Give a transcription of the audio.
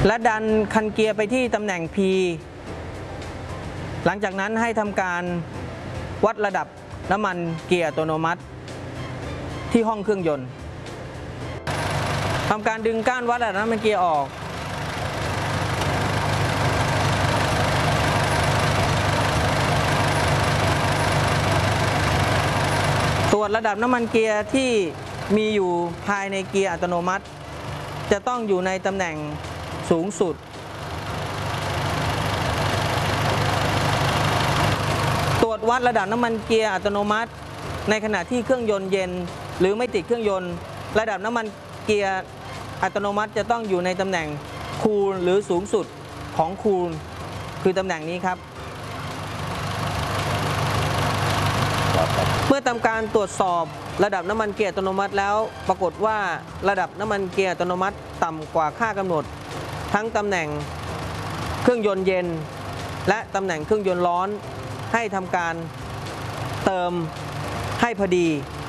และดันคันเกียร์ไปที่ตำแหน่ง P หลังจากนั้นให้ทำการวัดระดับน้ำมันเกียร์อัตโนมัติที่ห้องเครื่องยนต์ทำการดึงก้านวัดระดับน้ำมันเกียร์ออกตรวจระดับน้ำมันเกียร์ที่มีอยู่ภายในเกียร์อัตโนมัติจะต้องอยู่ในตำแหน่งสูงสุดตรวจวัดระดับน้ำมันเกียร์อัตโนมัติในขณะที่เครื่องยนต์เย็นหรือไม่ติดเครื่องยนต์ระดับน้ำมันเกียร์อัตโนมัติจะต้องอยู่ในตำแหน่งคูลหรือสูงสุดของคูลคือตำแหน่งนี้ครับเมื่อทำการตรวจสอบระดับน้ำมันเกียร์อัตโนมัติแล้วปรากฏว่าระดับน้ำมันเกียร์อัตโนมัติต่ำกว่าค่ากำหนดทั้งตำแหน่งเครื่องยนต์เย็นและตำแหน่งเครื่องยนต์ร้อนให้ทำการเติมให้พอดี